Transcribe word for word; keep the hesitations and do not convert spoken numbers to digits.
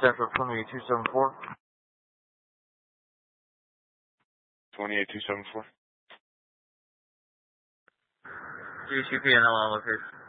Central twenty-eight two seven four. twenty-eight two seven four. G C P and L on location.